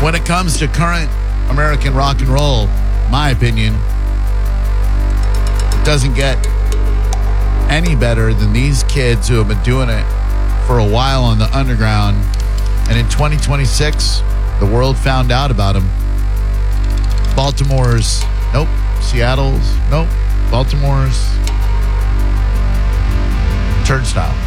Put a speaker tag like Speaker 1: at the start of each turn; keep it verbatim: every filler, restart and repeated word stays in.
Speaker 1: When it comes to current American rock and roll, my opinion, it doesn't get any better than these kids who have been doing it for a while on the underground. And in twenty twenty-six, the world found out about them. Baltimore's, nope. Seattle's, nope. Baltimore's, Turnstile.